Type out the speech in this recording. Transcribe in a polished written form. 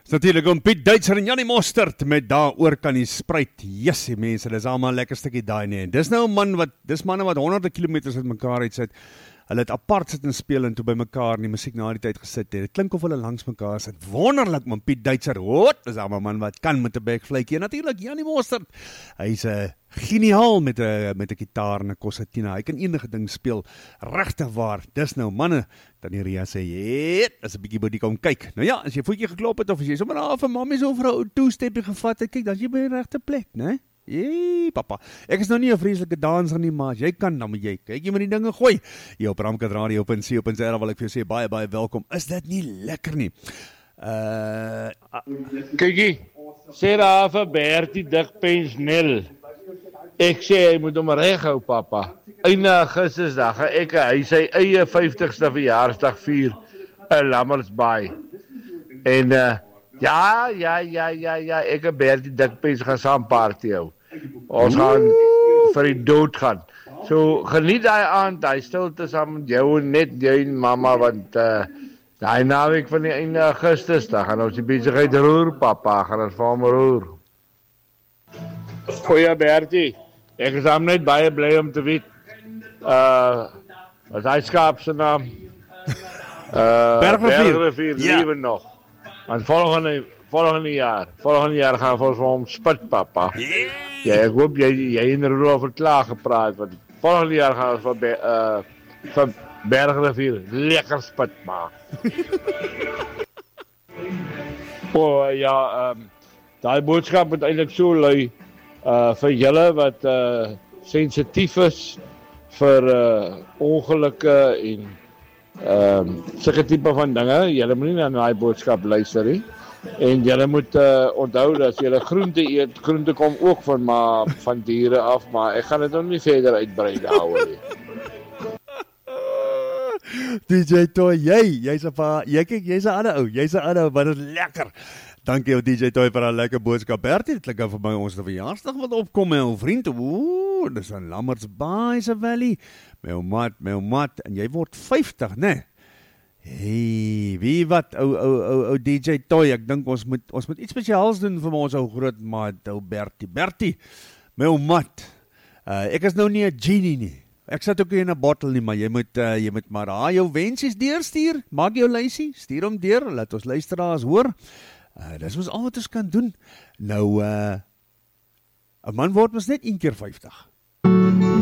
Dis natuurlik om Piet Duitser en Jannie Mostert met daaroor kan die spruit. Jessie mense, dis almal 'n lekker stukkie daai nie. Dis nou 'n man wat, dis manne wat honderde kilometers uit mekaar uitsit. Hulle het apart sit en speel en toe by mekaar in die musiek na die tyd gesit het. Dit klink of hulle langs mekaar sit. Wonderlik man, Piet Duitser. Wat? Dis almal man wat kan met 'n backfluitjie. Natuurlik Jannie Mostert. Hy's 'n geniaal met 'n gitaar en 'n konsertina. Hy kan enige ding speel. Regtig waar. Dis nou manne. Tannie Ria sê, as 'n bietjie by die kom kyk. Nou ja, as jy voetjie geklop het of as jy sommer na vir mammie so vir 'n ou two-steppie gevat het, kyk, dan is jy by die regte plek, né? Jee, papa. Ek is nou nie 'n vreeslike danser nie, maar as jy kan, dan moet jy. Kyk, jy moet die dinge gooi. Hier op Ramkat Radio op NC.za wil ek vir jou sê baie welkom. Is dit nie lekker nie? Kykie, sê daar vir Bertie Dikpens Nel. Ek sê hy moet hom reg hou, papa. Einde Augustusdag gaan hy sy eie 50ste verjaarsdag vier in Lammersbaai. En ja, ek en Bertie Dikpens gaan saam party hou. Ons gaan vir die dood gaan. So geniet daai aand, hy stilte saam met jou en net jy en mamma, want daai naweek van die einde Augustus, dan gaan ons die besigheid roer, papa, gaan ons vir hom roer. Goeie Bertie, ek is hom net baie bly om te weet. Wat hy skaap se naam? Bergrivier, leven nog. Want volgende jaar gaan we vir hom spit, papa. Ja, ek hoop jy en Rudolf het klaar gepraat, want volgende jaar gaan we vir Bergrivier lekker spit maak. Daai boodskap moet eintlik so lui vir julle wat sensitief is vir ongelukke en sulke tipe van dinge. Julle moet nie na daai boodskap luister nie. En julle moet onthou dat as julle groente eet, groente kom ook van diere af, maar ek gaan dit nog nie verder uitbrei daaroor nie. DJ Toy, jy's 'n ander ou, maar dit is lekker. Dankie jou DJ Toy vir 'n lekker boodskap. Bertie, dit klink vir my ons verjaarsdag wat opkom met 'n vriend. Dis 'n Lammersbaai se Valley. My mat, en jy word 50, né? Hey, wie wat ou DJ Toy, ek dink ons moet iets spesiaals doen vir ons ou groot maat, ou Bertie, my ou mat. Ek is nou nie 'n genie nie. Ek sit ook nie in 'n bottel nie, maar jy moet maar jou wensies deurstuur. Maak jou lysie, stuur hom deur, laat ons luisteraars hoor. Dis ons al wat ons kan doen. Nou 'n man word mos net een keer 50.